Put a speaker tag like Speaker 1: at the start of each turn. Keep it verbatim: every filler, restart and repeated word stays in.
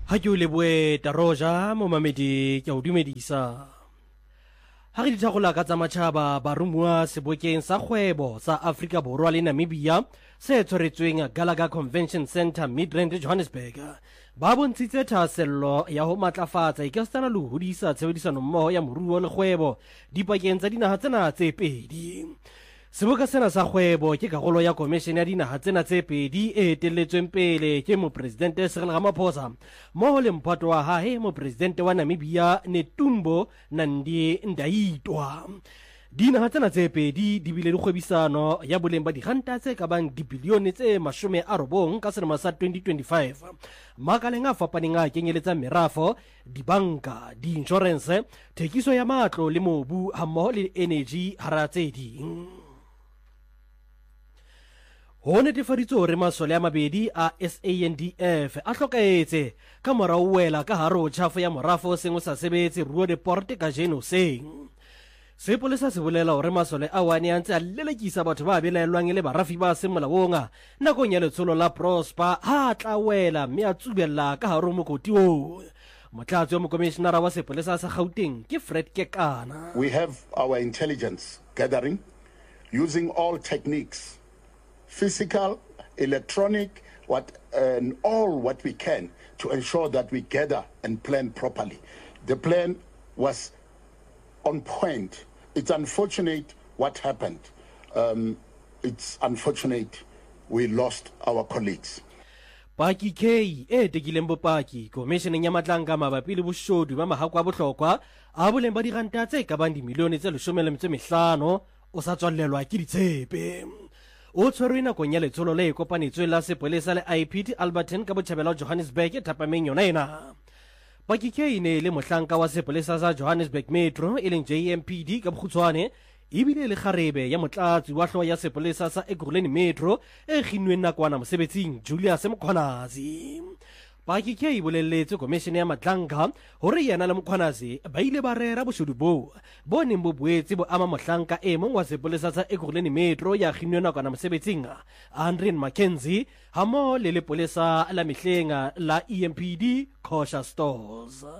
Speaker 1: Ha ke o leboe Taroja mo mamedi ke o dumedisa. Ha re dithagola ka tsa matjhaba ba rumua sebokeng sa kgwebo sa Afrika Borwa le Namibia se tshwaretsweng Gallagher Convention Centre Midrand Johannesburg. Ba bontshitse thasello ya ho matlafatsa ikastana le ho hodisa tshebedisano mmoho ya moruo le kgwebo dipakeng tsa dinaha tsena tse pedi. Seboka sena sa kgwebo ke karolo ya komishene ya dinaha tsena tse pedi e etelletsweng pele ke mopresidente Cyril Ramaphosa mmoho le mphato wa hae mopresidente wa Namibia Netumbo Nandi-Ndaitwah. Dinaha tsena tse pedi di bile le kgwebisano ya boleng ba diranta tse ka bang dibilione tse mashome a robong ka selemo sa twenty twenty-five. Makaleng a fapaneng a kenyeletsa merafo, dibanka, di-insurance, thekiso ya matlo le mobu hammoho le energy hara tse ding. Ho netefaditswe hore masole a mabedi a S A N D F a hlokaetse ka mora o wela ka hare ho tjhafo ya morafo o seng o sa sebetse Rua de Porte kajeno hoseng. Sepolesa se bolela hore masole a wane a ntse a lelekisa batho ba belaelwang e le barafi ba seng molaong nakong ya letsholo la Prosper ha tla wela mme a tsubella ka hare ho mokoti oo. Motlatsi wa mokomishenara wa sepolesa sa Gauteng ke Fred Kekana.
Speaker 2: We have our intelligence gathering using all techniques, physical, electronic, what and all what we can to ensure that we gather and plan properly. The plan was on point. It's unfortunate what happened. Um, it's unfortunate we lost our colleagues.
Speaker 1: Paki K e tekileng bopaki komisheneng ya matlanga mabapi le boshodu ba mahakwa a bohlokwa a boleng ba diranta tse ka bang dimilione tse leshome le metso e mehlano o sa tswallelwa ke ditshepe. O tshwerwe nakong ya letsholo le kopanetsweng la sepolesa le I P T Alberton ka botjhabela Johannesburg thapameng yona ena. Paki K ne le mohlanka wa sepolesa sa Johannesburg Metro e leng J M P D ka bokgutshwane ebile le kgarebe ya motlatsi wa hlooho ya sepolesa sa Ekurhuleni Metro e kginnweng nakwana mosebetsing Julius Mkhwanazi. Paki K bolelletse komishene ya matlanga hore yena le Mkhwanazi ba ile ba rera boshodu bo bo neng bo boetse bo ama mohlanka e mong wa sepolesa sa Ekurhuleni Metro ya kginnweng nakwana mosebetsing Andrien Mackenzie hamo le lepolesa la mehleng la E M P D Kosha Stores.